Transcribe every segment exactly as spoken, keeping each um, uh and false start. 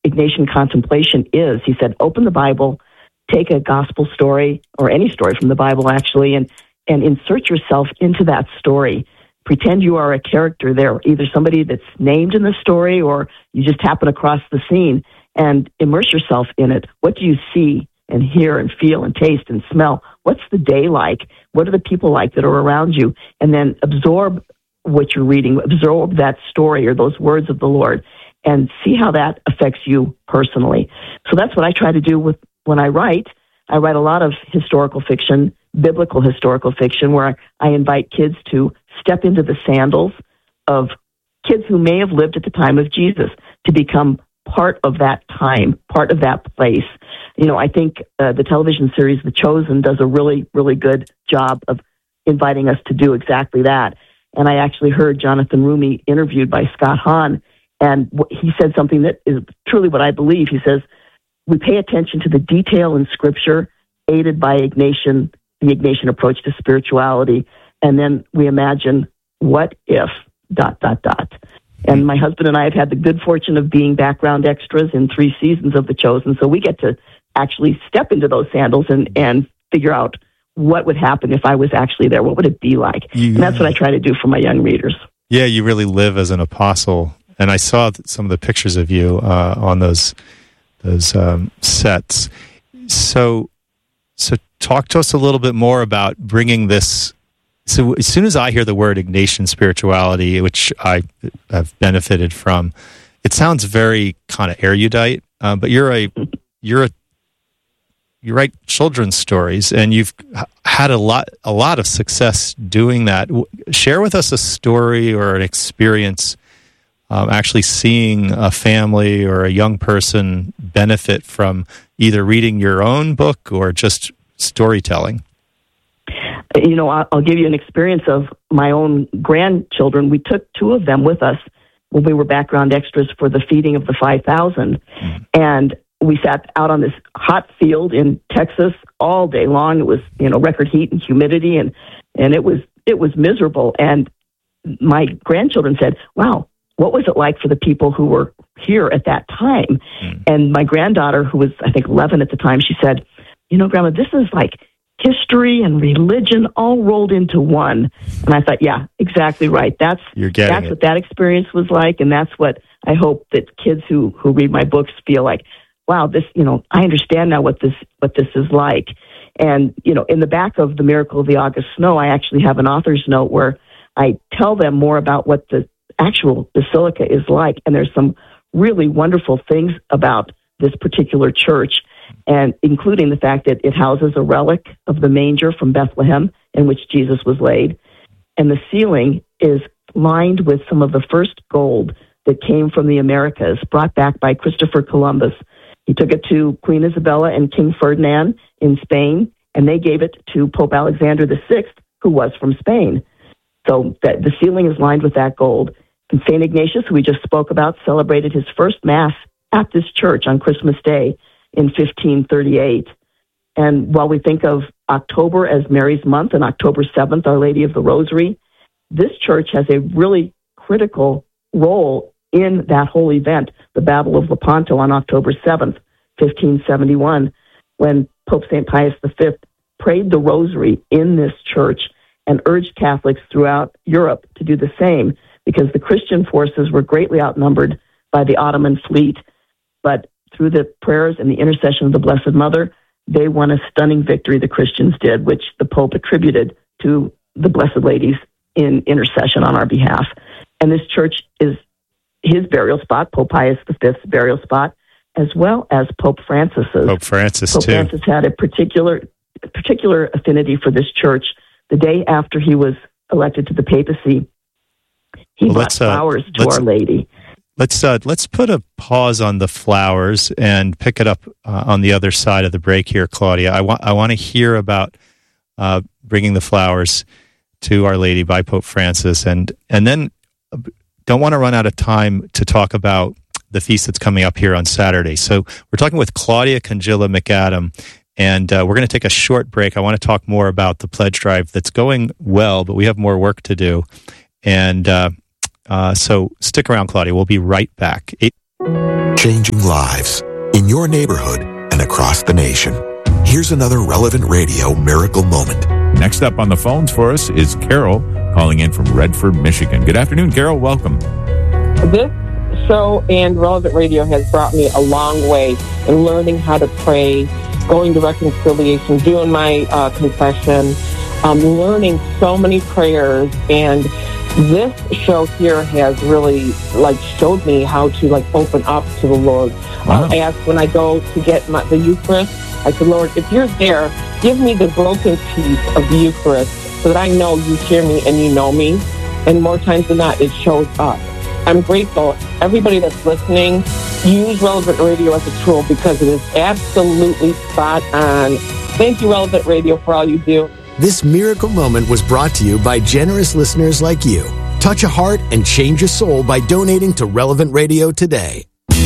Ignatian contemplation is. He said, open the Bible, take a gospel story, or any story from the Bible, actually, and, and insert yourself into that story. Pretend you are a character there, either somebody that's named in the story or you just happen across the scene, and immerse yourself in it. What do you see and hear and feel and taste and smell? What's the day like? What are the people like that are around you? And then absorb what you're reading, absorb that story or those words of the Lord, and see how that affects you personally. So that's what I try to do with when I write. I write a lot of historical fiction, biblical historical fiction, where I invite kids to step into the sandals of kids who may have lived at the time of Jesus, to become part of that time, part of that place. You know, I think uh, the television series The Chosen does a really, really good job of inviting us to do exactly that. And I actually heard Jonathan Rumi interviewed by Scott Hahn, and he said something that is truly what I believe. He says, we pay attention to the detail in Scripture, aided by Ignatian, the Ignatian approach to spirituality, and then we imagine, what if, dot, dot, dot. And my husband and I have had the good fortune of being background extras in three seasons of The Chosen, so we get to actually step into those sandals and, and figure out what would happen if I was actually there. What would it be like? You, and that's what I try to do for my young readers. Yeah, you really live as an apostle. And I saw some of the pictures of you uh, on those those um, sets. So, so talk to us a little bit more about bringing this. So as soon as I hear the word Ignatian spirituality, which I have benefited from, it sounds very kind of erudite. Uh, but you're a you're a you write children's stories, and you've had a lot a lot of success doing that. Share with us a story or an experience, um, actually seeing a family or a young person benefit from either reading your own book or just storytelling. You know, I'll give you an experience of my own grandchildren. We took two of them with us when we were background extras for the feeding of the five thousand. Mm. And we sat out on this hot field in Texas all day long. It was, you know, record heat and humidity, and, and it was it was miserable. And my grandchildren said, wow, what was it like for the people who were here at that time? Mm. And my granddaughter, who was, I think, eleven at the time, she said, you know, Grandma, this is like history and religion all rolled into one. And I thought, yeah, exactly right. That's You're getting that's it. what that experience was like, and that's what I hope that kids who, who read my books feel like. Wow, this, you know, I understand now what this what this is like. And, you know, in the back of The Miracle of the August Snow, I actually have an author's note where I tell them more about what the actual basilica is like. And there's some really wonderful things about this particular church, and including the fact that it houses a relic of the manger from Bethlehem in which Jesus was laid. And the ceiling is lined with some of the first gold that came from the Americas, brought back by Christopher Columbus. He took it to Queen Isabella and King Ferdinand in Spain, and they gave it to Pope Alexander the Sixth, who was from Spain. So that the ceiling is lined with that gold. And Saint Ignatius, who we just spoke about, celebrated his first Mass at this church on Christmas Day in fifteen thirty-eight. And while we think of October as Mary's month and October seventh, Our Lady of the Rosary, this church has a really critical role in that whole event, the Battle of Lepanto on October seventh, fifteen seventy-one, when Pope Saint Pius the Fifth prayed the rosary in this church and urged Catholics throughout Europe to do the same, because the Christian forces were greatly outnumbered by the Ottoman fleet. But through the prayers and the intercession of the Blessed Mother, they won a stunning victory, the Christians did, which the Pope attributed to the Blessed Lady's in intercession on our behalf. And this church is his burial spot, Pope Pius the Fifth's burial spot, as well as Pope Francis's. Pope Francis, Pope too. Francis had a particular particular affinity for this church. The day after he was elected to the papacy, he well, brought uh, flowers to Our Lady. Let's uh, let's put a pause on the flowers and pick it up uh, on the other side of the break here, Claudia. I want I want to hear about uh, bringing the flowers to Our Lady by Pope Francis, and and then don't want to run out of time to talk about the feast that's coming up here on Saturday. So we're talking with Claudia Congilla McAdam, and uh, we're going to take a short break. I want to talk more about the pledge drive that's going well, but we have more work to do. And uh, uh, so stick around, Claudia. We'll be right back. Eight- changing lives in your neighborhood and across the nation. Here's another Relevant Radio miracle moment. Next up on the phones for us is Carol, calling in from Redford, Michigan. Good afternoon, Carol. Welcome. This show and Relevant Radio has brought me a long way in learning how to pray, going to reconciliation, doing my uh, confession, um, learning so many prayers. And this show here has really like showed me how to like open up to the Lord. Wow. I ask when I go to get my, the Eucharist, I said, Lord, if you're there, give me the broken piece of the Eucharist so that I know you hear me and you know me. And more times than not, it shows up. I'm grateful. Everybody that's listening, use Relevant Radio as a tool because it is absolutely spot on. Thank you, Relevant Radio, for all you do. This miracle moment was brought to you by generous listeners like you. Touch a heart and change a soul by donating to Relevant Radio today.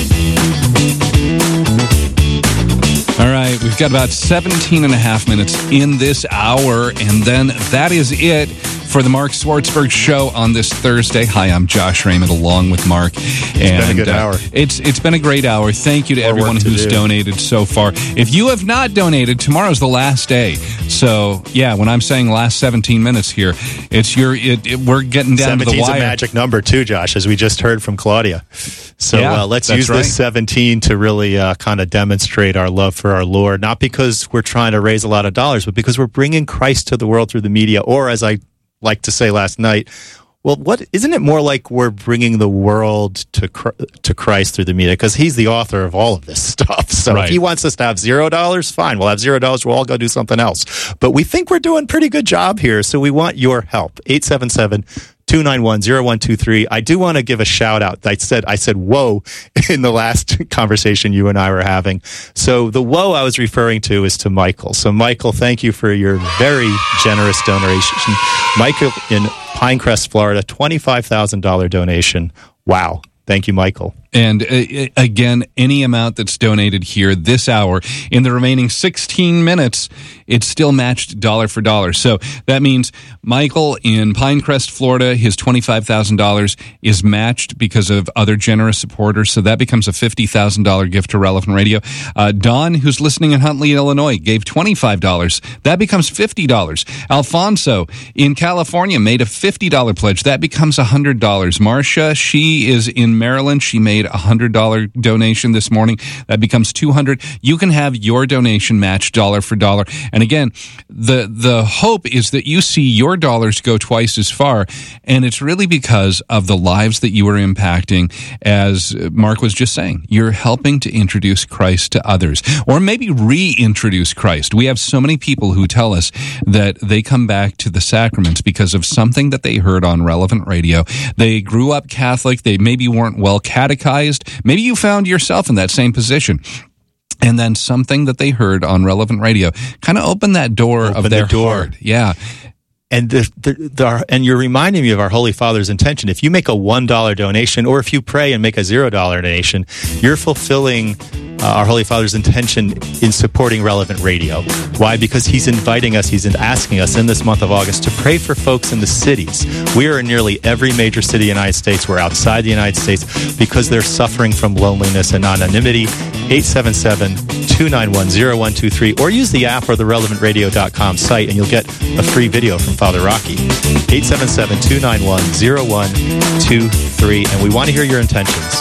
All right, we've got about seventeen and a half minutes in this hour, and then that is it for the Mark Swartzberg Show on this Thursday. Hi, I'm Josh Raymond, along with Mark. It's and, been a good uh, hour. It's It's been a great hour. Thank you to More everyone to who's do. donated so far. If you have not donated, tomorrow's the last day. So, yeah, when I'm saying last seventeen minutes here, it's your. It, it, we're getting down to the wire. seventeen's a magic number, too, Josh, as we just heard from Claudia. So yeah, uh, let's that's use right. this seventeen to really uh, kind of demonstrate our love for our Lord, not because we're trying to raise a lot of dollars, but because we're bringing Christ to the world through the media, or as I like to say last night, well, what isn't it more like we're bringing the world to to Christ through the media, because he's the author of all of this stuff. So right. if he wants us to have zero dollars, fine, we'll have zero dollars. We'll all go do something else. But we think we're doing a pretty good job here, so we want your help. eight seven seven, two nine one, zero one two three. I do want to give a shout out. I said, I said, whoa, in the last conversation you and I were having. So the whoa I was referring to is to Michael. So Michael, thank you for your very generous donation. Michael in Pinecrest, Florida, twenty-five thousand dollars donation. Wow. Thank you, Michael. And uh, again, any amount that's donated here this hour, in the remaining sixteen minutes, it's still matched dollar for dollar. So that means Michael in Pinecrest, Florida, his twenty-five thousand dollars is matched because of other generous supporters. So that becomes a fifty thousand dollars gift to Relevant Radio. Uh, Don, who's listening in Huntley, Illinois, gave twenty-five dollars. That becomes fifty dollars. Alfonso in California made a fifty dollars pledge. That becomes one hundred dollars. Marcia, she is in Maryland. She made a one hundred dollars donation this morning. That becomes two hundred dollars. You can have your donation matched dollar for dollar. And again, the the hope is that you see your dollars go twice as far. And it's really because of the lives that you are impacting. As Mark was just saying, you're helping to introduce Christ to others, or maybe reintroduce Christ. We have so many people who tell us that they come back to the sacraments because of something that they heard on Relevant Radio. They grew up Catholic. They maybe weren't well catechized. Maybe you found yourself in that same position. And then something that they heard on Relevant Radio kind of opened that door Open of their the door. heart. Yeah. And the, the, the and you're reminding me of our Holy Father's intention. If you make a one dollar donation, or if you pray and make a zero dollar donation, you're fulfilling uh, our Holy Father's intention in supporting Relevant Radio. Why? Because he's inviting us, he's asking us in this month of August to pray for folks in the cities. We are in nearly every major city in the United States. We're outside the United States because they're suffering from loneliness and anonymity. eight seven seven, two nine one, zero one two three, or use the app or the relevant radio dot com site and you'll get a free video from Father Rocky. eight seven seven, two nine one, zero one two three, and we want to hear your intentions.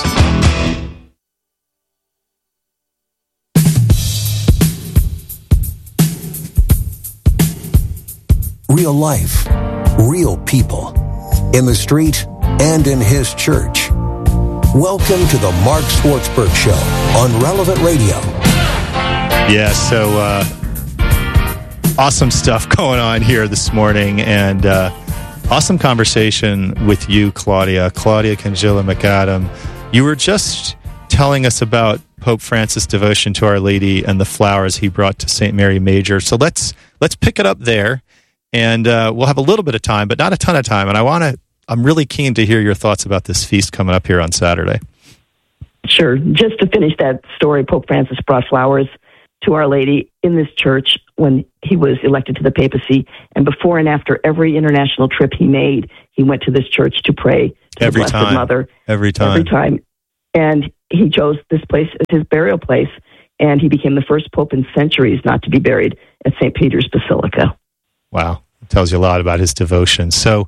Real life, real people, in the street and in his church. Welcome to the Mark Swartzberg Show on Relevant Radio. Yeah, so uh, awesome stuff going on here this morning, and uh, awesome conversation with you, Claudia. Claudia Cangilla McAdam. You were just telling us about Pope Francis' devotion to Our Lady and the flowers he brought to Saint Mary Major. So let's let's pick it up there, and uh, we'll have a little bit of time, but not a ton of time. And I want to. I'm really keen to hear your thoughts about this feast coming up here on Saturday. Sure. Just to finish that story, Pope Francis brought flowers to Our Lady in this church when he was elected to the papacy. And before and after every international trip he made, he went to this church to pray to Every the Blessed time. Mother. Every time. Every time. And he chose this place as his burial place, and he became the first pope in centuries not to be buried at Saint Peter's Basilica. Wow. It tells you a lot about his devotion. So,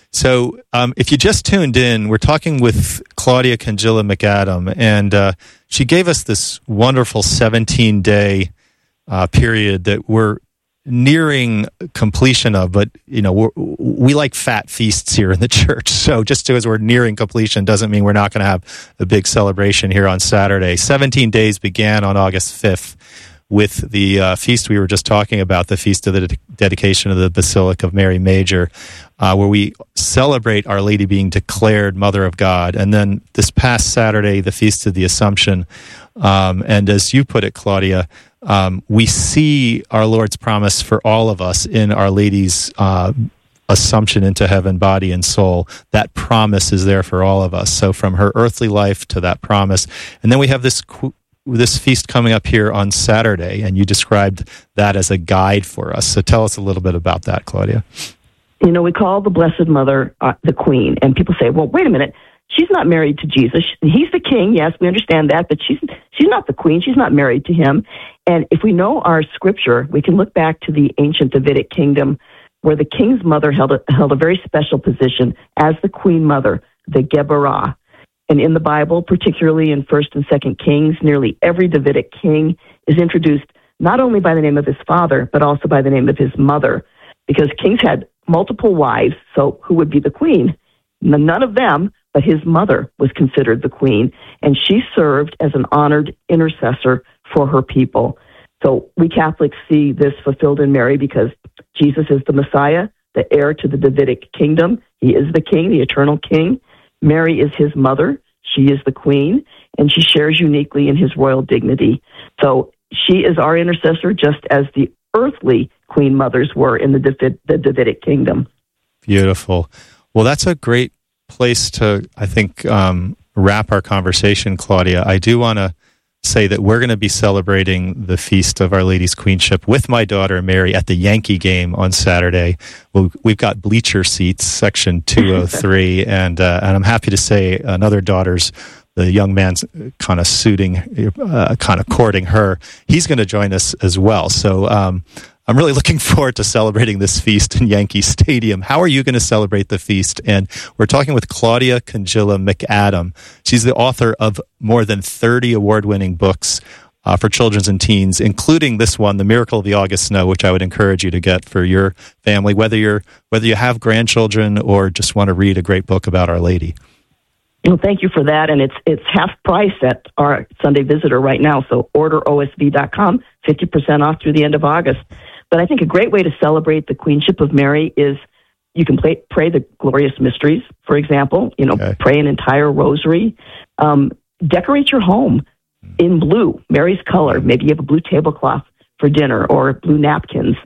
so um, if you just tuned in, we're talking with Claudia Kongilla McAdam, and uh, she gave us this wonderful seventeen-day uh, period that we're nearing completion of, but you know we're, we like fat feasts here in the church. So just as we're nearing completion doesn't mean we're not going to have a big celebration here on Saturday. seventeen days began on August fifth with the uh, feast we were just talking about, the Feast of the de- Dedication of the Basilica of Mary Major, uh, where we celebrate Our Lady being declared Mother of God. And then this past Saturday, the Feast of the Assumption. Um, and as you put it, Claudia, um, we see our Lord's promise for all of us in Our Lady's uh, assumption into heaven, body and soul. That promise is there for all of us. So from her earthly life to that promise. And then we have this qu- this feast coming up here on Saturday, and you described that as a guide for us. So tell us a little bit about that, Claudia. You know, we call the Blessed Mother uh, the Queen, and people say, well, wait a minute, she's not married to Jesus. He's the king, yes, we understand that, but she's she's not the queen. She's not married to him. And if we know our scripture, we can look back to the ancient Davidic kingdom, where the king's mother held a, held a very special position as the queen mother, the Geburah. And in the Bible, particularly in First and Second Kings, nearly every Davidic king is introduced not only by the name of his father, but also by the name of his mother, because kings had multiple wives, so who would be the queen? None of them, but his mother was considered the queen, and she served as an honored intercessor for her people. So we Catholics see this fulfilled in Mary because Jesus is the Messiah, the heir to the Davidic kingdom. He is the king, the eternal king. Mary is his mother. She is the queen, and she shares uniquely in his royal dignity. So she is our intercessor just as the earthly queen mothers were in the, David, the Davidic kingdom. Beautiful. Well, that's a great place to, I think, um, wrap our conversation, Claudia. I do want to say that we're going to be celebrating the Feast of Our Lady's Queenship with my daughter Mary at the Yankee game on Saturday. Well, we've got bleacher seats, section two oh three, and uh, and I'm happy to say another daughter's, the young man's kind of suiting, uh, kind of courting her. He's going to join us as well. So um, I'm really looking forward to celebrating this feast in Yankee Stadium. How are you going to celebrate the feast? And we're talking with Claudia Kongilla McAdam. She's the author of more than thirty award-winning books uh, for children and teens, including this one, The Miracle of the August Snow, which I would encourage you to get for your family, whether you're whether you have grandchildren or just want to read a great book about Our Lady. Well, thank you for that, and it's it's half price at our Sunday Visitor right now, so order O S V dot com, fifty percent off through the end of August. But I think a great way to celebrate the Queenship of Mary is you can play, pray the Glorious Mysteries, for example, you know, okay. Pray an entire rosary, um, decorate your home in blue, Mary's color. Maybe you have a blue tablecloth for dinner or blue napkins,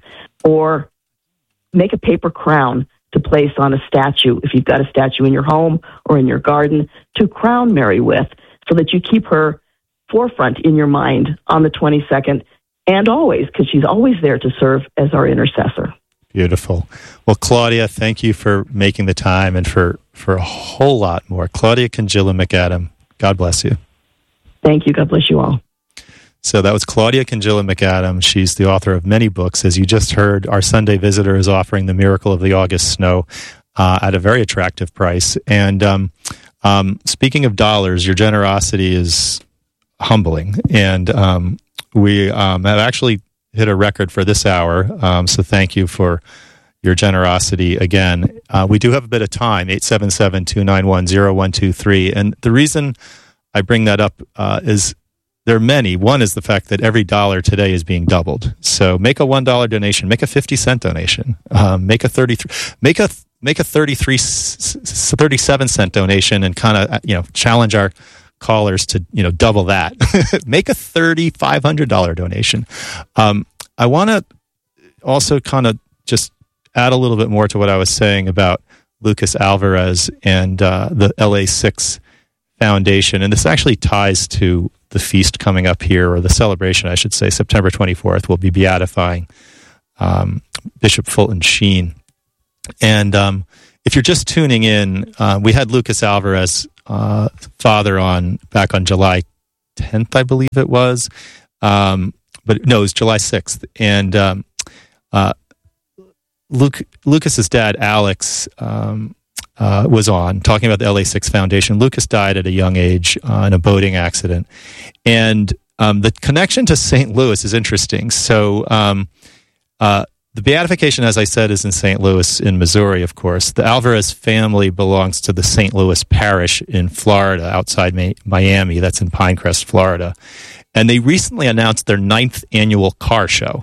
or make a paper crown to place on a statue, if you've got a statue in your home or in your garden, to crown Mary with, so that you keep her forefront in your mind on the twenty-second and always, because she's always there to serve as our intercessor. Beautiful. Well, Claudia, thank you for making the time and for, for a whole lot more. Claudia Kongilla McAdam, God bless you. Thank you. God bless you all. So that was Claudia Kongilla McAdam. She's the author of many books. As you just heard, our Sunday Visitor is offering The Miracle of the August Snow uh, at a very attractive price. And um, um, speaking of dollars, your generosity is humbling. And um, we um, have actually hit a record for this hour. Um, so thank you for your generosity again. Uh, we do have a bit of time, eight seven seven, two nine one, zero one two three. And the reason I bring that up uh, is there are many. One is the fact that every dollar today is being doubled. So make a one dollar donation, make a fifty cent donation, um, make a thirty-three, make a make a thirty-three, thirty-seven cent donation, and kind of you know challenge our callers to you know double that. Make a thirty-five hundred dollar donation. Um, I want to also kind of just add a little bit more to what I was saying about Lucas Alvarez and uh, the L A six Foundation, and this actually ties to the feast coming up here, or the celebration, I should say. September twenty-fourth, we'll be beatifying um, Bishop Fulton Sheen. And um, if you're just tuning in, uh, we had Lucas Alvarez, uh, father, on back on July tenth, I believe it was. Um, but no, it was July sixth. And um, uh, Luke, Lucas's dad, Alex, um, uh, was on talking about the L A six Foundation. Lucas died at a young age uh, in a boating accident. And um, the connection to Saint Louis is interesting. So um, uh, the beatification, as I said, is in Saint Louis in Missouri, of course. The Alvarez family belongs to the Saint Louis Parish in Florida, outside Mi- Miami. That's in Pinecrest, Florida. And they recently announced their ninth annual car show.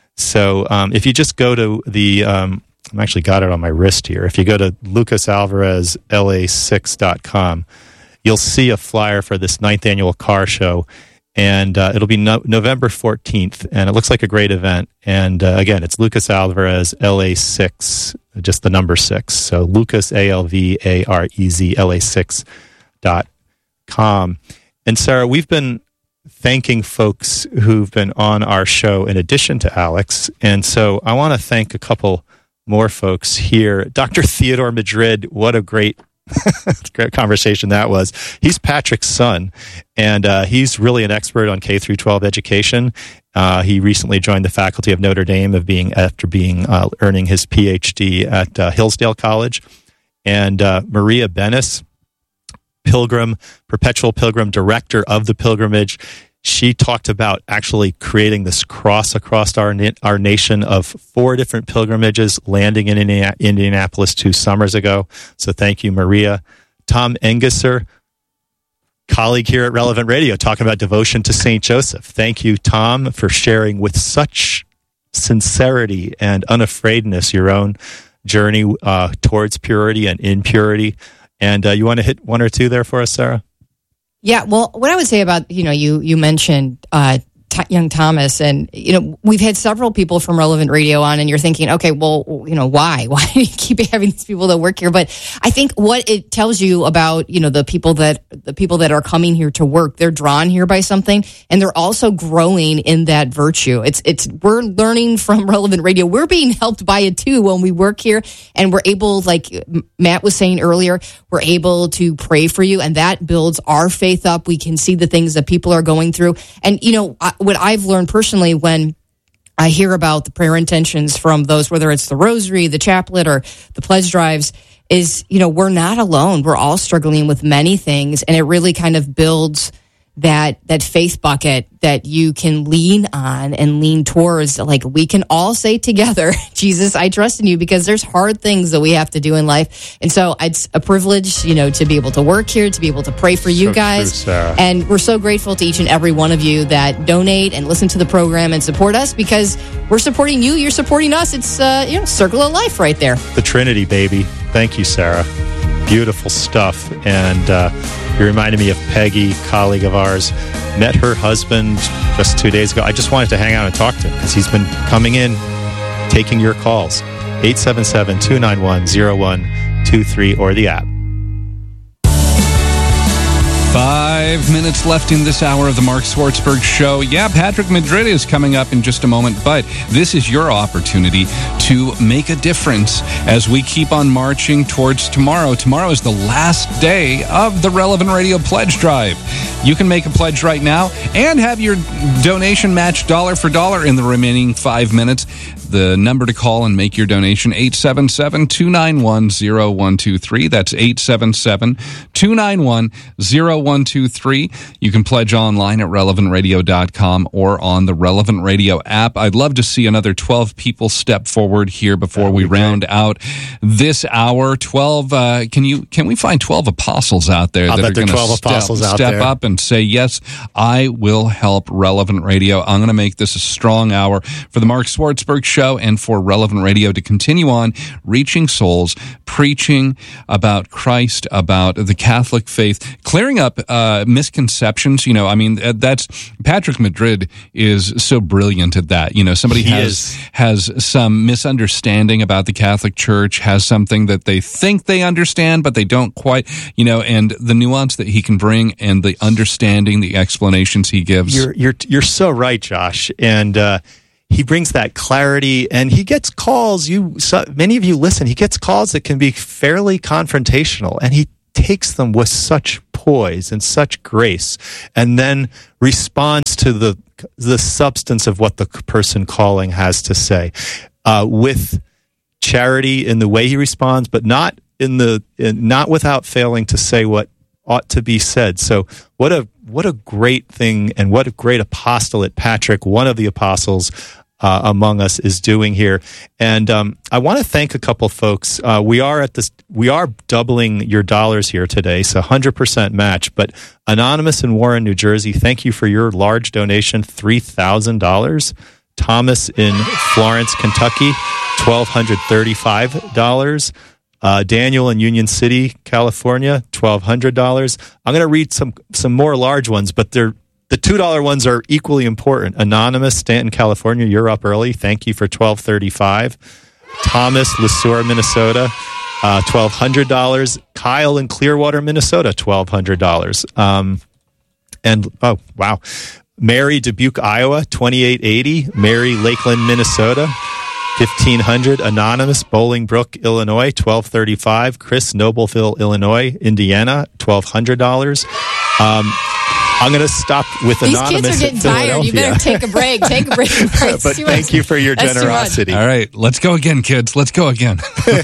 So um, if you just go to the, um, I've actually got it on my wrist here. If you go to lucas alvarez l a six dot com, you'll see a flyer for this ninth annual car show. And uh, it'll be no- November fourteenth. And it looks like a great event. And uh, again, it's Lucas Alvarez, L A six, just the number six. So Lucas, A L V A R E Z, L A six dot com. And Sarah, we've been thanking folks who've been on our show in addition to Alex. And so I want to thank a couple more folks here. Doctor Theodore Madrid, what a great, great conversation that was. He's Patrick's son, and uh, he's really an expert on K through twelve education. Uh, he recently joined the faculty of Notre Dame of being after being uh, earning his P H D at uh, Hillsdale College. And uh, Maria Bennis, Pilgrim, Perpetual Pilgrim, director of the pilgrimage. She talked about actually creating this cross across our our nation of four different pilgrimages, landing in Indianapolis two summers ago. So thank you, Maria. Tom Engesser, colleague here at Relevant Radio, talking about devotion to Saint Joseph. Thank you, Tom, for sharing with such sincerity and unafraidness your own journey uh, towards purity and in purity. And uh, you want to hit one or two there for us, Sarah? Yeah, well, what I would say about, you know, you you mentioned uh, T- young Thomas, and, you know, we've had several people from Relevant Radio on, and you're thinking, okay, well, you know, why? Why do you keep having these people that work here? But I think what it tells you about, you know, the people that the people that are coming here to work, they're drawn here by something, and they're also growing in that virtue. It's it's we're learning from Relevant Radio. We're being helped by it too when we work here, and we're able, like Matt was saying earlier, we're able to pray for you, and that builds our faith up. We can see the things that people are going through, and you know what I've learned personally when I hear about the prayer intentions from those, whether it's the rosary, the chaplet, or the pledge drives, is, you know, we're not alone. We're all struggling with many things, and it really kind of builds that that faith bucket that you can lean on and lean towards. Like, we can all say together, Jesus, I trust in you, because there's hard things that we have to do in life. And so it's a privilege, you know, to be able to work here, to be able to pray for you so guys. True, Sarah. And we're so grateful to each and every one of you that donate and listen to the program and support us, because we're supporting you, you're supporting us. It's, uh, you know, circle of life right there. The Trinity, baby. Thank you, Sarah. Beautiful stuff. And uh, you reminded me of Peggy, colleague of ours. Met her husband just two days ago. I just wanted to hang out and talk to him because he's been coming in, taking your calls. eight seven seven, two nine one, zero one two three or the app. Five minutes left in this hour of the Mark Swartzberg Show. Yeah, Patrick Madrid is coming up in just a moment, but this is your opportunity to make a difference as we keep on marching towards tomorrow. Tomorrow is the last day of the Relevant Radio Pledge Drive. You can make a pledge right now and have your donation matched dollar for dollar in the remaining five minutes. The number to call and make your donation, eight seven seven, two nine one, zero one two three. That's eight seven seven, two nine one, zero one two three. You can pledge online at relevant radio dot com or on the Relevant Radio app. I'd love to see another twelve people step forward here before we round out this hour. twelve, uh, can you can we find twelve apostles out there I'll that bet are going to step, step there. up and say, yes, I will help Relevant Radio. I'm going to make this a strong hour for the Mark Swartzberg Show and for Relevant Radio to continue on reaching souls, preaching about Christ, about the Catholic faith, clearing up uh, misconceptions. You know, I mean, that's Patrick Madrid is so brilliant at that. You know, somebody he has is. has some misunderstanding about the Catholic Church, has something that they think they understand, but they don't quite, you know, and the nuance that he can bring and the understanding, the explanations he gives. You're you're you're so right, Josh. And uh he brings that clarity, and he gets calls. You, so, many of you listen. He gets calls that can be fairly confrontational, and he takes them with such poise and such grace, and then responds to the the substance of what the person calling has to say, uh, with charity in the way he responds, but not in the in, not without failing to say what ought to be said. So what a what a great thing, and what a great apostolate Patrick, one of the apostles uh, among us, is doing here. And um, I want to thank a couple folks. Uh, we are at this. We are doubling your dollars here today, so one hundred percent match. But Anonymous in Warren, New Jersey, thank you for your large donation, three thousand dollars. Thomas in Florence, Kentucky, one thousand two hundred thirty-five dollars. Uh, Daniel in Union City, California, twelve hundred dollars. I'm going to read some some more large ones, but they're the two dollar ones are equally important. Anonymous, Stanton, California, you're up early. Thank you for twelve thirty-five. Thomas, Lesueur, Minnesota, uh, twelve hundred dollars. Kyle in Clearwater, Minnesota, twelve hundred dollars. Um, and oh wow, Mary, Dubuque, Iowa, twenty-eight eighty. Mary, Lakeland, Minnesota, fifteen hundred. Anonymous, Bolingbrook, Illinois, twelve thirty-five. Chris, Nobleville, Illinois, Indiana, twelve hundred dollars. Um, I'm going to stop with These Anonymous. These kids are getting tired. You better take a break. Take a break. But thank you for your generosity. All right, let's go again, kids. Let's go again.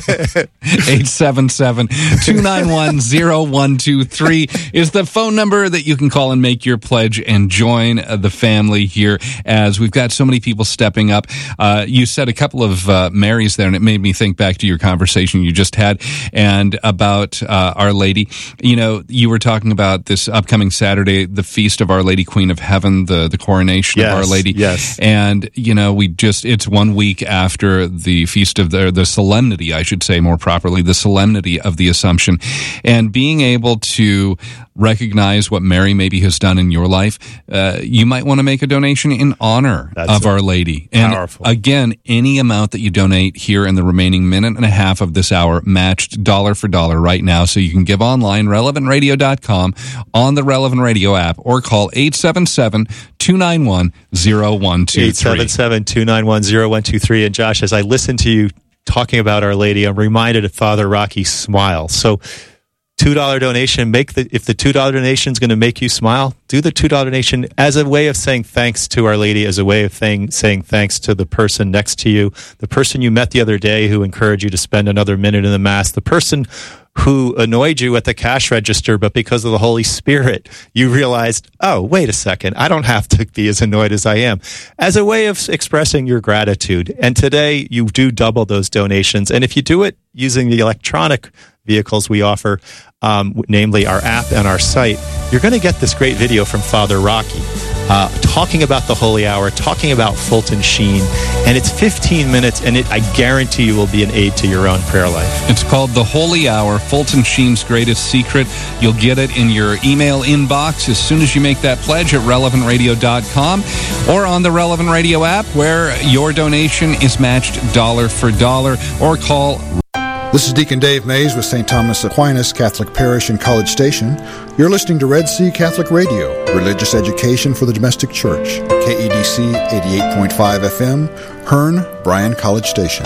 eight seven seven, two nine one, zero one two three is the phone number that you can call and make your pledge and join uh, the family here, as we've got so many people stepping up. Uh, you said a couple of uh, Marys there, and it made me think back to your conversation you just had and about uh, Our Lady. You know, you were talking about this upcoming Saturday, the Feast of Our Lady, Queen of Heaven, the, the coronation yes, of Our Lady. Yes. And, you know, we just, it's one week after the Feast of the, the solemnity, I should say more properly, the solemnity of the Assumption. And being able to recognize what Mary maybe has done in your life, uh, you might want to make a donation in honor That's of Our Lady. And powerful. Again, any amount that you donate here in the remaining minute and a half of this hour, matched dollar for dollar right now. So you can give online, relevant radio dot com, on the Relevant Radio app, or call eight seven seven, two nine one, zero one two three. eight seven seven, two nine one, zero one two three. And Josh, as I listen to you talking about Our Lady, I'm reminded of Father Rocky's smile. So two dollar donation, make the if the two dollar donation is going to make you smile, do the two dollar donation as a way of saying thanks to Our Lady, as a way of saying, saying thanks to the person next to you, the person you met the other day who encouraged you to spend another minute in the Mass, the person who annoyed you at the cash register, but because of the Holy Spirit, you realized, oh, wait a second, I don't have to be as annoyed as I am, as a way of expressing your gratitude. And today, you do double those donations. And if you do it using the electronic vehicles we offer, um, namely our app and our site, you're going to get this great video from Father Rocky uh, talking about the Holy Hour, talking about Fulton Sheen, and it's fifteen minutes, and it, I guarantee you will be an aid to your own prayer life. It's called The Holy Hour, Fulton Sheen's Greatest Secret. You'll get it in your email inbox as soon as you make that pledge at relevant radio dot com or on the Relevant Radio app, where your donation is matched dollar for dollar, or call. This is Deacon Dave Mays with Saint Thomas Aquinas Catholic Parish in College Station. You're listening to Red Sea Catholic Radio, religious education for the domestic church. K E D C eighty-eight point five F M, Hearn, Bryan College Station.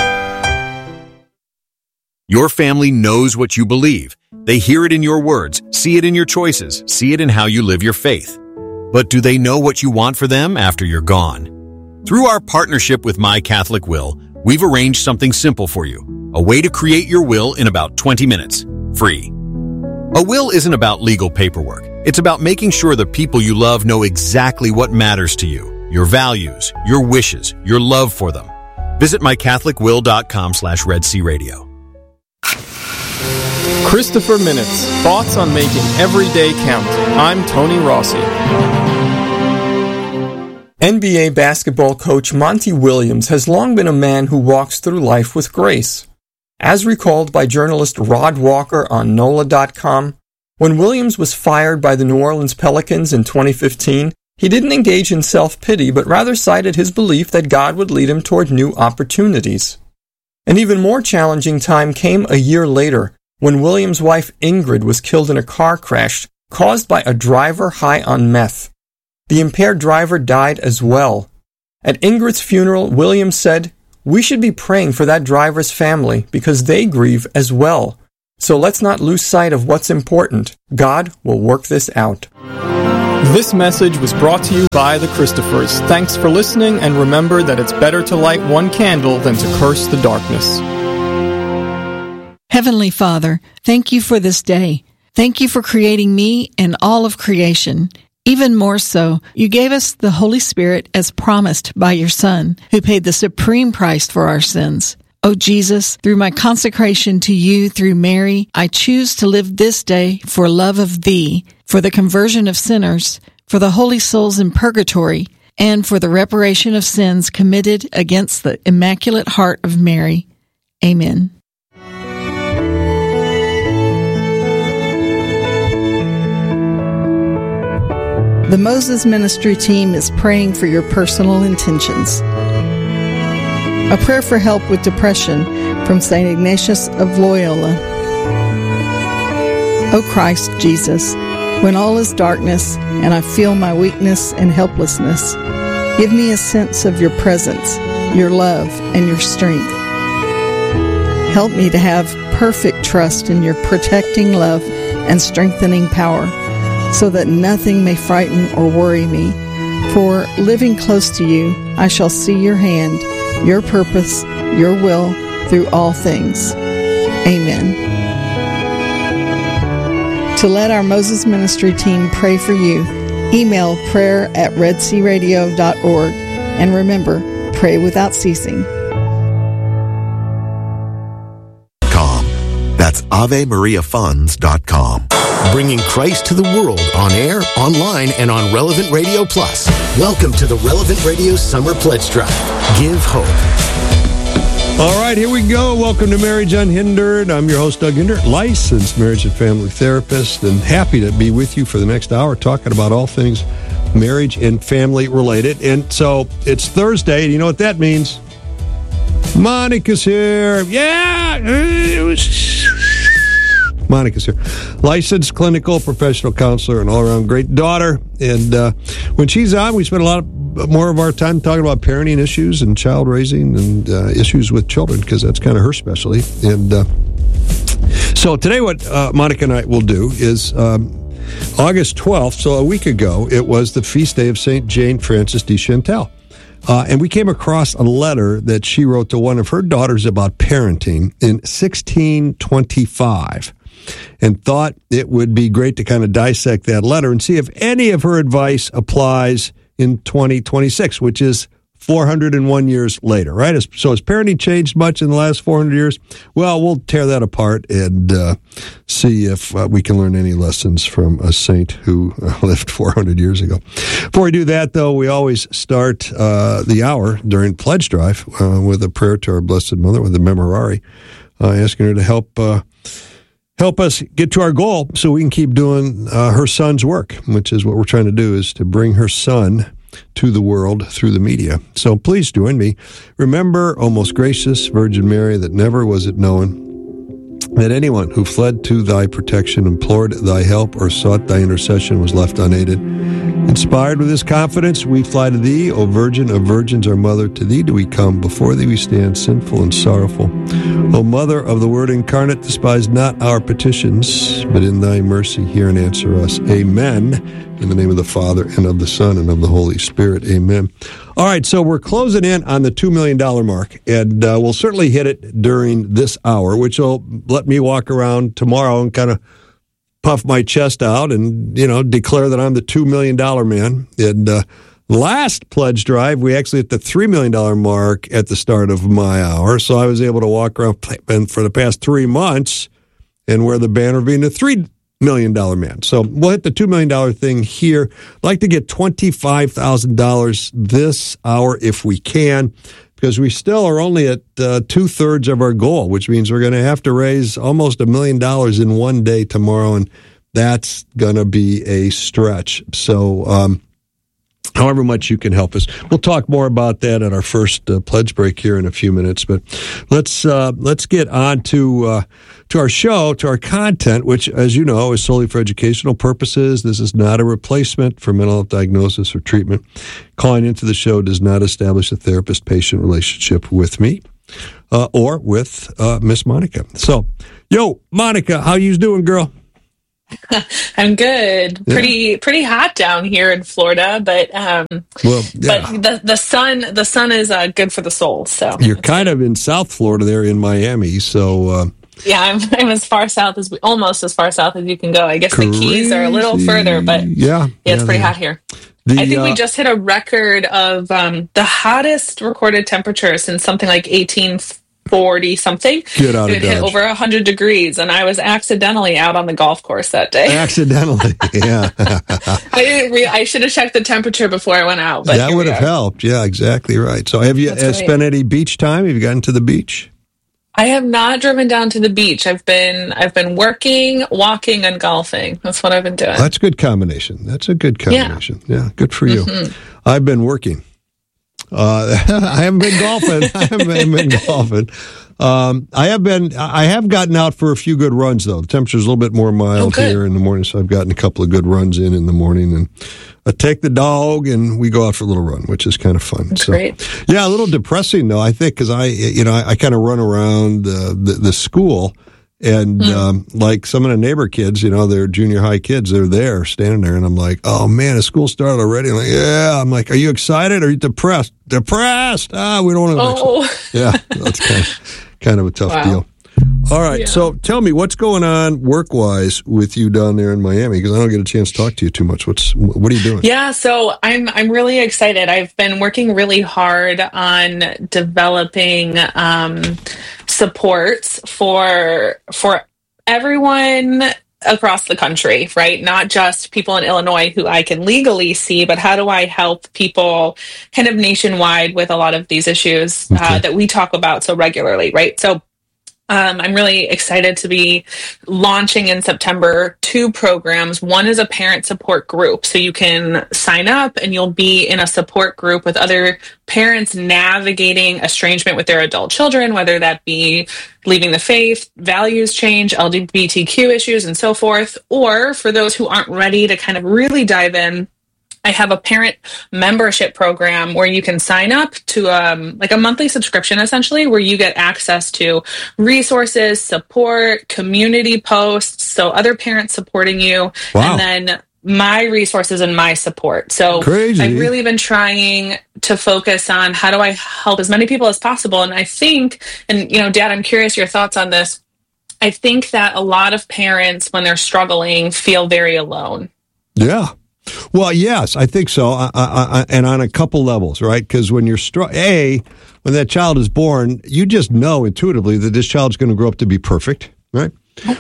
Your family knows what you believe. They hear it in your words, see it in your choices, see it in how you live your faith. But do they know what you want for them after you're gone? Through our partnership with My Catholic Will, we've arranged something simple for you. A way to create your will in about twenty minutes, free. A will isn't about legal paperwork. It's about making sure the people you love know exactly what matters to you, your values, your wishes, your love for them. Visit my catholic will dot com slash Red Sea Radio. Christopher Minutes, thoughts on making every day count. I'm Tony Rossi. N B A basketball coach Monty Williams has long been a man who walks through life with grace. As recalled by journalist Rod Walker on N O L A dot com, when Williams was fired by the New Orleans Pelicans in twenty fifteen, he didn't engage in self-pity, but rather cited his belief that God would lead him toward new opportunities. An even more challenging time came a year later, when Williams' wife Ingrid was killed in a car crash caused by a driver high on meth. The impaired driver died as well. At Ingrid's funeral, Williams said, "We should be praying for that driver's family because they grieve as well. So let's not lose sight of what's important. God will work this out. This message was brought to you by the Christophers. Thanks for listening, and remember that it's better to light one candle than to curse the darkness. Heavenly Father, thank you for this day. Thank you for creating me and all of creation. Even more so, you gave us the Holy Spirit as promised by your Son, who paid the supreme price for our sins. Oh Jesus, through my consecration to you through Mary, I choose to live this day for love of thee, for the conversion of sinners, for the holy souls in purgatory, and for the reparation of sins committed against the Immaculate Heart of Mary. Amen. The Moses Ministry team is praying for your personal intentions. A prayer for help with depression from Saint Ignatius of Loyola. O Christ Jesus, when all is darkness and I feel my weakness and helplessness, give me a sense of your presence, your love, and your strength. Help me to have perfect trust in your protecting love and strengthening power, so that nothing may frighten or worry me. For living close to you, I shall see your hand, your purpose, your will through all things. Amen. To let our Moses Ministry team pray for you, email prayer at red sea radio dot org. And remember, pray without ceasing. Com. That's ave maria funds dot com. Bringing Christ to the world on air, online, and on Relevant Radio Plus. Welcome to the Relevant Radio Summer Pledge Drive. Give hope. All right, here we go. Welcome to Marriage Unhindered. I'm your host, Doug Hinder, licensed marriage and family therapist, and happy to be with you for the next hour talking about all things marriage and family related. And so it's Thursday, and you know what that means? Monica's here. Yeah! Monica's here. Licensed clinical professional counselor and all-around great daughter. And uh, when she's on, we spend a lot of, more of our time talking about parenting issues and child raising and uh, issues with children, because that's kind of her specialty. And uh, so today what uh, Monica and I will do is um, August twelfth, so a week ago, it was the feast day of Saint Jane Frances de Chantal. Uh, and we came across a letter that she wrote to one of her daughters about parenting in sixteen twenty-five. And thought it would be great to kind of dissect that letter and see if any of her advice applies in twenty twenty-six, which is four hundred one years later, right? So has parenting changed much in the last four hundred years? Well, we'll tear that apart and uh, see if uh, we can learn any lessons from a saint who lived four hundred years ago. Before we do that, though, we always start uh, the hour during Pledge Drive uh, with a prayer to our Blessed Mother, with the Memorare, uh, asking her to help uh, help us get to our goal so we can keep doing uh, her son's work, which is what we're trying to do, is to bring her son to the world through the media. So please join me. Remember, O most gracious Virgin Mary, that never was it known that anyone who fled to thy protection, implored thy help, or sought thy intercession was left unaided. Inspired with this confidence, we fly to thee, O Virgin of Virgins, our Mother. To thee do we come, before thee we stand, sinful and sorrowful. O Mother of the Word incarnate, despise not our petitions, but in thy mercy hear and answer us. Amen. In the name of the Father, and of the Son, and of the Holy Spirit. Amen. All right, so we're closing in on the two million dollars mark, and uh, we'll certainly hit it during this hour, which will let me walk around tomorrow and kind of puff my chest out and, you know, declare that I'm the two million dollars man. And uh, last pledge drive, we actually hit the three million dollars mark at the start of my hour, so I was able to walk around and for the past three months and wear the banner of being the three million dollars man. So we'll hit the two million dollars thing here. I'd like to get twenty-five thousand dollars this hour if we can, because we still are only at uh, two-thirds of our goal, which means we're going to have to raise almost a million dollars in one day tomorrow, and that's going to be a stretch. So um, however much you can help us. We'll talk more about that at our first uh, pledge break here in a few minutes, but let's uh, let's get on to uh, to our show, to our content, which, as you know, is solely for educational purposes. This is not a replacement for mental health diagnosis or treatment. Calling into the show does not establish a therapist-patient relationship with me. uh, or with uh, Miss Monica. So, yo, Monica, how you doing, girl? I'm good. Yeah. Pretty pretty hot down here in Florida, but um, well, yeah. but the the sun the sun is uh, good for the soul. So you're kind of in South Florida there in Miami, so. Uh, Yeah, I'm, I'm as far south as we, almost as far south as you can go. I guess Crazy. the Keys are a little further, but yeah, yeah it's yeah, pretty yeah. hot here. The, I think uh, we just hit a record of um, the hottest recorded temperature since something like eighteen forty something. Get out of It hit Dodge. over one hundred degrees, and I was accidentally out on the golf course that day. Accidentally, yeah. I didn't re- I should have checked the temperature before I went out. But that here would we have are. helped. Yeah, exactly right. So, have you That's uh, right. spent any beach time? Have you gotten to the beach? I have not driven down to the beach. I've been I've been working, walking, and golfing. That's what I've been doing. That's a good combination. That's a good combination. Yeah, yeah good for you. Mhm. I've been working. Uh, I haven't been golfing. I haven't been golfing. Um, I have been. I have gotten out for a few good runs though. The temperature's a little bit more mild Oh, good. here in the morning, so I've gotten a couple of good runs in in the morning, and I take the dog and we go out for a little run, which is kind of fun. That's so, great. yeah, a little depressing though. I think because I, you know, I, I kind of run around uh, the the school. And Mm. um, like some of the neighbor kids, you know, they're junior high kids, they're there standing there. And I'm like, oh, man, the school started already. I'm like, yeah. I'm like, are you excited or are you depressed? Depressed. Ah, we don't want to. Oh. Yeah, that's kind of, kind of a tough Wow. deal. All right. Yeah. So tell me, what's going on work wise with you down there in Miami? Because I don't get a chance to talk to you too much. What's What are you doing? Yeah, so I'm I'm really excited. I've been working really hard on developing um, supports for for everyone across the country, right? Not just people in Illinois who I can legally see, but how do I help people kind of nationwide with a lot of these issues Okay. uh, that we talk about so regularly, right? So Um, I'm really excited to be launching in September two programs. One is a parent support group. So you can sign up and you'll be in a support group with other parents navigating estrangement with their adult children, whether that be leaving the faith, values change, L G B T Q issues, and so forth. Or for those who aren't ready to kind of really dive in, I have a parent membership program where you can sign up to um, like a monthly subscription, essentially, where you get access to resources, support, community posts, so other parents supporting you, Wow. and then my resources and my support. So Crazy. I've really been trying to focus on how do I help as many people as possible. And I think, and you know, Dad, I'm curious your thoughts on this. I think that a lot of parents, when they're struggling, feel very alone. Yeah. Well, yes, I think so, I, I, I, and on a couple levels, right? Because when you're str- a when that child is born, you just know intuitively that this child's going to grow up to be perfect, right?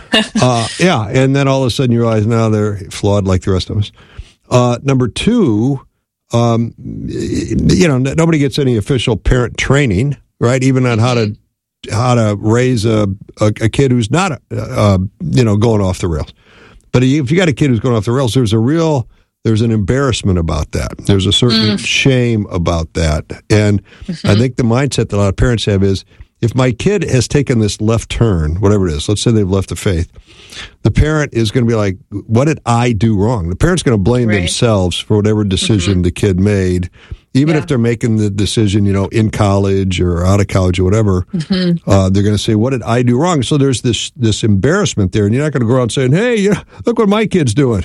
uh, yeah, and then all of a sudden you realize now they're flawed like the rest of us. Uh, number two, um, you know, nobody gets any official parent training, right? Even on how to how to raise a a, a kid who's not, uh, you know, going off the rails. But if you got a kid who's going off the rails, there's a real There's an embarrassment about that. There's a certain Mm. shame about that. And Mm-hmm. I think the mindset that a lot of parents have is, if my kid has taken this left turn, whatever it is, let's say they've left the faith, the parent is going to be like, what did I do wrong? The parent's going to blame Right. themselves for whatever decision Mm-hmm. the kid made, even Yeah. if they're making the decision, you know, in college or out of college or whatever. Mm-hmm. Uh, they're going to say, what did I do wrong? So there's this this embarrassment there, and you're not going to go around saying, hey, you know, look what my kid's doing.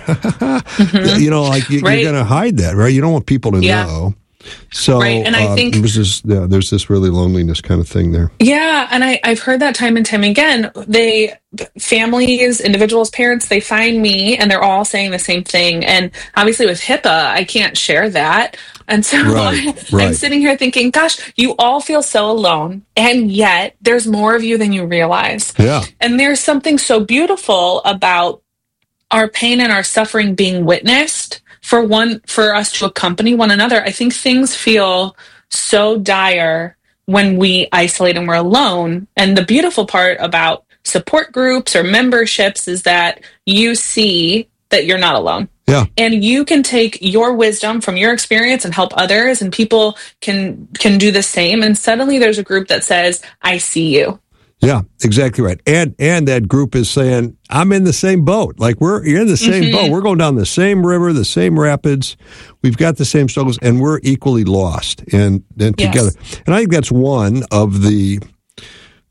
You know, like you, Right. you're going to hide that, right? You don't want people to Yeah. know. So Right, and I uh, think- there's this, yeah, there's this really loneliness kind of thing there. Yeah, and I, I've heard that time and time again. They, families, individuals, parents, they find me and they're all saying the same thing. And obviously with HIPAA, I can't share that. And so Right, I'm right. sitting here thinking, gosh, you all feel so alone. And yet there's more of you than you realize. Yeah. And there's something so beautiful about our pain and our suffering being witnessed for one, for us to accompany one another. I think things feel so dire when we isolate and we're alone. And the beautiful part about support groups or memberships is that you see that you're not alone. Yeah. And you can take your wisdom from your experience and help others, and people can can do the same. And suddenly there's a group that says, I see you. Yeah, exactly right. And and that group is saying, I'm in the same boat. Like we're you're in the same Mhm. boat. We're going down the same river, the same rapids. We've got the same struggles, and we're equally lost and, and Yes. together. And I think that's one of the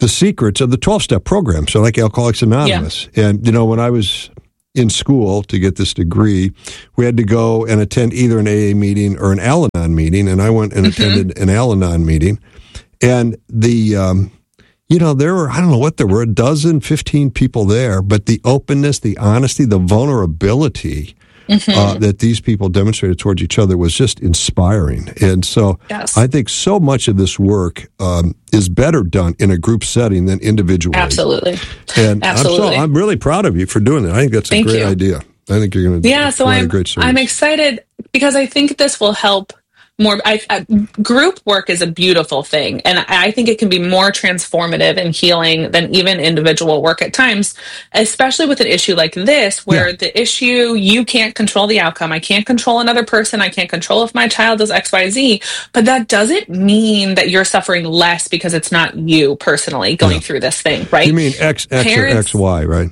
the secrets of the twelve-step program. So like Alcoholics Anonymous. Yeah. And, you know, when I was in school to get this degree, we had to go and attend either an A A meeting or an Al-Anon meeting. And I went and mm-hmm. attended an Al-Anon meeting. And the, um, you know, there were, I don't know what there were, a dozen, fifteen people there. But the openness, the honesty, the vulnerability mm-hmm. uh, that these people demonstrated towards each other was just inspiring. And so yes. I think so much of this work um, is better done in a group setting than individually. Absolutely. And Absolutely. I'm, so, I'm really proud of you for doing that. I think that's a Thank great you. idea. I think you're going to yeah, so I'm, a great service. I'm excited because I think this will help more. I, I, group work is a beautiful thing, and I think it can be more transformative and healing than even individual work at times, especially with an issue like this, where yeah. the issue, you can't control the outcome. I can't control another person. I can't control if my child does X, Y, Z, but that doesn't mean that you're suffering less because it's not you personally going yeah. through this thing, right? You mean X, X Parents, or X Y, right?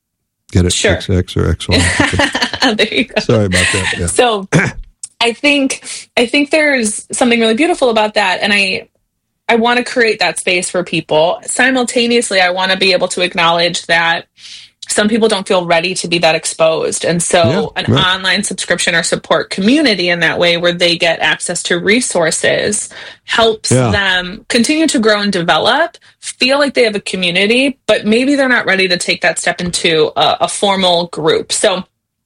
Get it? Sure. X X or X Y. There you go. Sorry about that. Yeah. So I think I think there's something really beautiful about that, and I I want to create that space for people. Simultaneously, I want to be able to acknowledge that some people don't feel ready to be that exposed, and so yeah, an right. online subscription or support community in that way, where they get access to resources, helps yeah. them continue to grow and develop, feel like they have a community, but maybe they're not ready to take that step into a, a formal group. So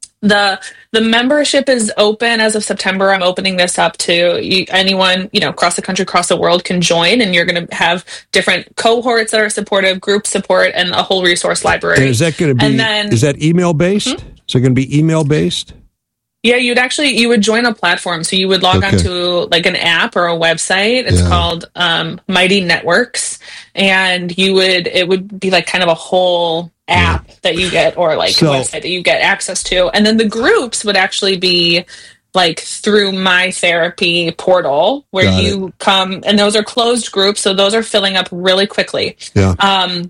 The the membership is open as of September. I'm opening this up to you, anyone, you know, across the country, across the world can join, and you're going to have different cohorts that are supportive, group support, and a whole resource library. And is that going to be? And then, is that email based? Hmm? Is it going to be email based? Yeah, you'd actually you would join a platform. So you would log okay. onto like an app or a website. It's yeah. called um, Mighty Networks, and you would it would be like kind of a whole app yeah. that you get, or like so, a website that you get access to, and then the groups would actually be like through My Therapy portal, where you it. come, and those are closed groups, so those are filling up really quickly. Yeah. Um.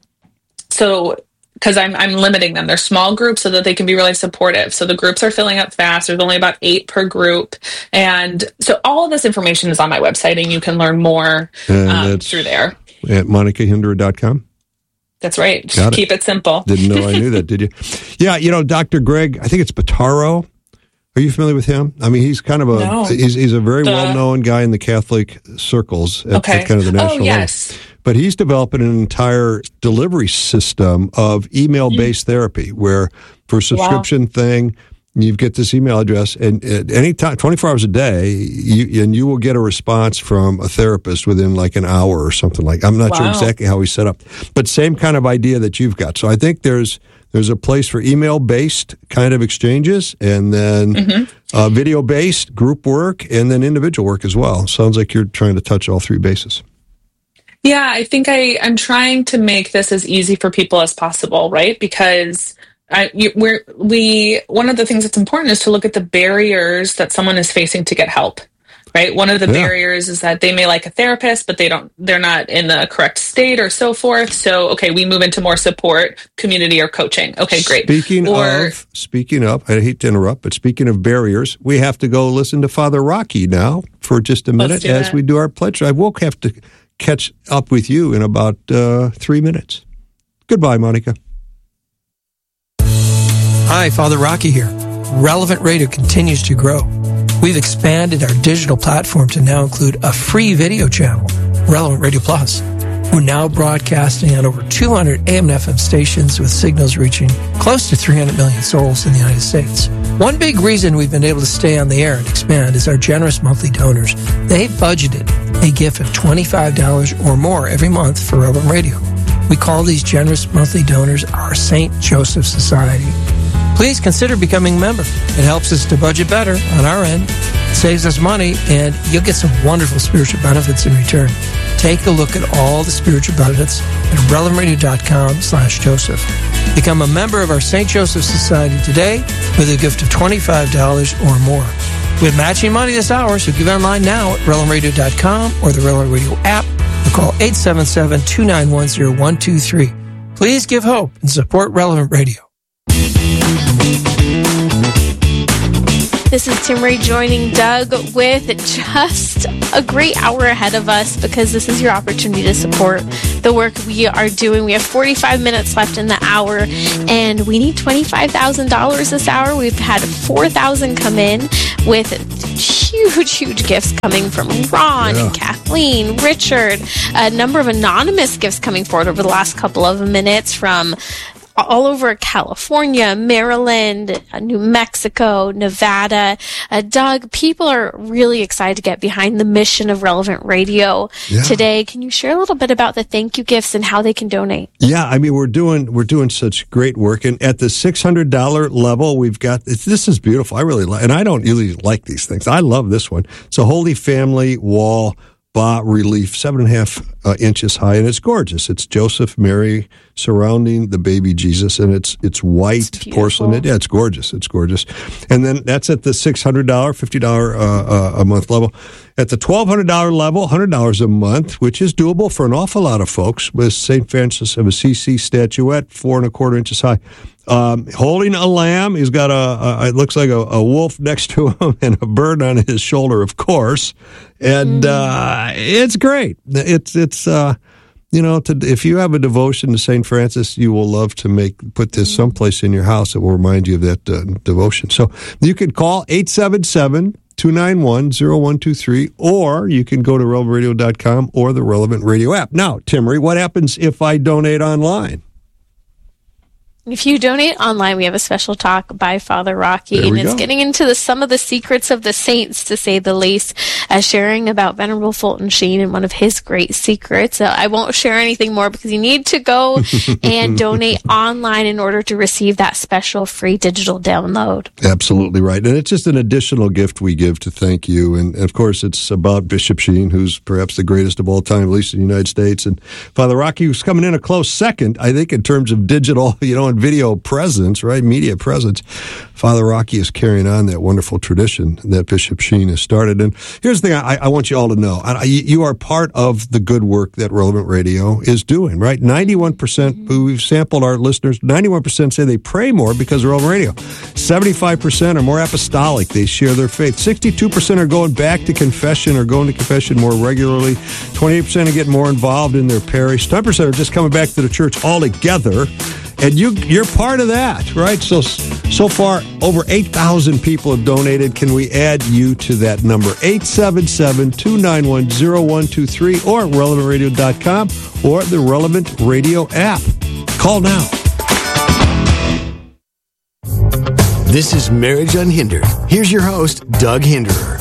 So. Because I'm I'm limiting them. They're small groups so that they can be really supportive. So the groups are filling up fast. There's only about eight per group. And so all of this information is on my website, and you can learn more um, through there. At monica hinderer dot com? That's right. Got Keep it. it simple. Didn't know I knew that, did you? Yeah, you know, Doctor Greg, I think it's Bottaro. Are you familiar with him? I mean, he's kind of a no. he's, he's a very the, well-known guy in the Catholic circles at, okay. at kind of the national oh, yes. level. But he's developing an entire delivery system of email-based mm. therapy, where for a subscription wow. thing, you get this email address, and at any time, twenty-four hours a day, you, and you will get a response from a therapist within like an hour or something like. I'm not wow. sure exactly how he's set up, but same kind of idea that you've got. So I think there's there's a place for email-based kind of exchanges, and then mm-hmm. uh, video-based group work, and then individual work as well. Sounds like you're trying to touch all three bases. Yeah, I think I, I'm trying to make this as easy for people as possible, right? Because I, you, we're, we one of the things that's important is to look at the barriers that someone is facing to get help, right? One of the yeah. barriers is that they may like a therapist, but they don't, they're not in the correct state or so forth. So, okay, we move into more support, community, or coaching. Okay, great. Speaking or, of, speaking of, I hate to interrupt, but speaking of barriers, we have to go listen to Father Rocky now for just a minute as that. we do our pledge. I will have to catch up with you in about uh, three minutes. Goodbye, Monica. Hi, Father Rocky here. Relevant Radio continues to grow. We've expanded our digital platform to now include a free video channel, Relevant Radio Plus. We're now broadcasting on over two hundred A M and F M stations with signals reaching close to three hundred million souls in the United States. One big reason we've been able to stay on the air and expand is our generous monthly donors. They've budgeted a gift of twenty-five dollars or more every month for Relevant Radio. We call these generous monthly donors our Saint Joseph Society. Please consider becoming a member. It helps us to budget better on our end, saves us money, and you'll get some wonderful spiritual benefits in return. Take a look at all the spiritual benefits at relevant radio dot com slash Joseph. Become a member of our Saint Joseph Society today with a gift of twenty-five dollars or more. We have matching money this hour, so give online now at relevant radio dot com or the Relevant Radio app, or call eight seven seven, two nine one, zero one two three. Please give hope and support Relevant Radio. This is Timmerie joining Doug with just a great hour ahead of us because this is your opportunity to support the work we are doing. We have forty-five minutes left in the hour, and we need twenty-five thousand dollars this hour. We've had four thousand come in with huge, huge gifts coming from Ron yeah. and Kathleen, Richard, a number of anonymous gifts coming forward over the last couple of minutes from all over California, Maryland, uh, New Mexico, Nevada. Uh, Doug, people are really excited to get behind the mission of Relevant Radio yeah. today. Can you share a little bit about the thank you gifts and how they can donate? Yeah, I mean, we're doing we're doing such great work, and at the six hundred dollars level, we've got it's, this is beautiful. I really like, and I don't usually like these things. I love this one. It's a Holy Family wall bas relief, seven and a half uh, inches high, and it's gorgeous. It's Joseph, Mary surrounding the baby Jesus, and it's it's white it's porcelain. It, yeah, it's gorgeous. It's gorgeous. And then that's at the six hundred dollars, fifty dollars uh, uh, a month level. At the twelve hundred dollars level, one hundred dollars a month, which is doable for an awful lot of folks, with Saint Francis of Assisi statuette, four and a quarter inches high. Um, holding a lamb, he's got a, a it looks like a, a wolf next to him and a bird on his shoulder, of course, and uh, it's great. It's it's uh, you know, to, if you have a devotion to Saint Francis, you will love to make put this someplace in your house that will remind you of that uh, devotion. So you can call eight seven seven, two nine one, zero one two three, or you can go to relevant radio dot com or the Relevant Radio app. Now, Timmerie, what happens if I donate online? If you donate online, we have a special talk by Father Rocky, there and it's go. getting into the, some of the secrets of the saints, to say the least, uh, sharing about Venerable Fulton Sheen and one of his great secrets. Uh, I won't share anything more because you need to go and donate online in order to receive that special free digital download. Absolutely right. And it's just an additional gift we give to thank you. And, of course, it's about Bishop Sheen, who's perhaps the greatest of all time, at least in the United States. And Father Rocky, who's coming in a close second, I think, in terms of digital, you know, and video presence, right? Media presence. Father Rocky is carrying on that wonderful tradition that Bishop Sheen has started. And here's the thing I, I want you all to know. I, you are part of the good work that Relevant Radio is doing, right? ninety-one percent, we've sampled our listeners, ninety-one percent say they pray more because of Relevant Radio. seventy-five percent are more apostolic. They share their faith. sixty-two percent are going back to confession or going to confession more regularly. twenty-eight percent are getting more involved in their parish. ten percent are just coming back to the church altogether. And you, you're part of that, right? So, so far, over eight thousand people have donated. Can we add you to that number? eight seven seven, two nine one, zero one two three or relevant radio dot com or the Relevant Radio app. Call now. This is Marriage Unhindered. Here's your host, Doug Hinderer.